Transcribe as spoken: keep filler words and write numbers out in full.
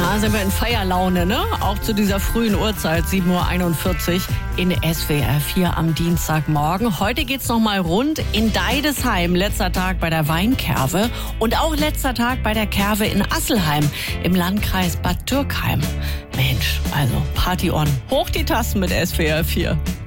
Ja, sind wir in Feierlaune, ne? Auch zu dieser frühen Uhrzeit, sieben Uhr einundvierzig in S W R vier am Dienstagmorgen. Heute geht's noch mal rund in Deidesheim. Letzter Tag bei der Weinkerve und auch letzter Tag bei der Kerve in Asselheim im Landkreis Bad Dürkheim. Mensch, also Party on. Hoch die Tasten mit S W R vier.